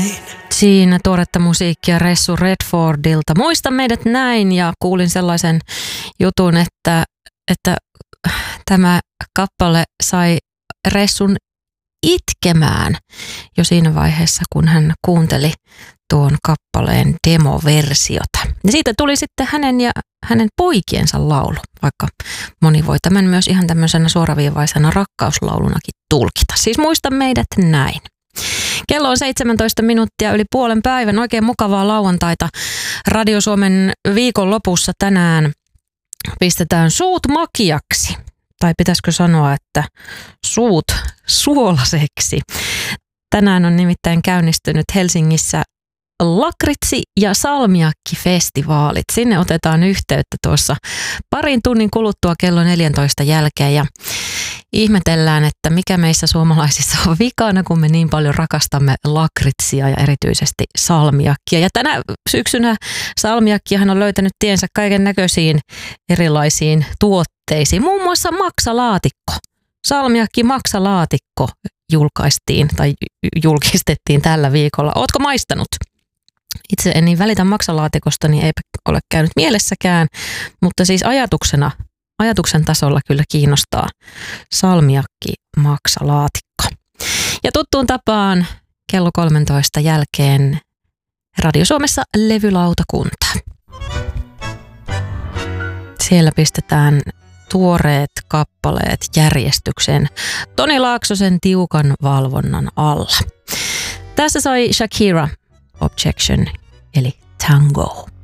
Siinä tuoretta musiikkia Ressu Redfordilta. Muista meidät näin, ja kuulin sellaisen jutun, että tämä kappale sai Ressun itkemään jo siinä vaiheessa, kun hän kuunteli tuon kappaleen demoversiota. Ja siitä tuli sitten hänen ja hänen poikiensa laulu, vaikka moni voi tämän myös ihan tämmöisenä suoraviivaisena rakkauslaulunakin tulkita. Siis muista meidät näin. Kello on 17 minuuttia yli puolen päivän. Oikein mukavaa lauantaita. Radio Suomen viikonlopussa tänään pistetään suut makiaksi. Tai pitäisikö sanoa, että suut suolaseksi. Tänään on nimittäin käynnistynyt Helsingissä lakritsi- ja salmiakkifestivaalit. Sinne otetaan yhteyttä tuossa parin tunnin kuluttua kello 14 jälkeen ja ihmetellään, että mikä meissä suomalaisissa on vikana, kun me niin paljon rakastamme lakritsia ja erityisesti salmiakkia. Ja tänä syksynä salmiakkihan on löytänyt tiensä kaiken näköisiin erilaisiin tuotteisiin, muun muassa maksalaatikko. Salmiakki maksalaatikko julkistettiin tällä viikolla. Ootko maistanut? Itse en niin välitä maksalaatikosta, niin eipä ole käynyt mielessäkään, mutta siis ajatuksen tasolla kyllä kiinnostaa salmiakki maksalaatikko. Ja tuttuun tapaan kello 13 jälkeen Radio Suomessa levylautakunta. Siellä pistetään tuoreet kappaleet järjestykseen Toni Laaksosen tiukan valvonnan alla. Tässä soi Shakira Objection eli Tango.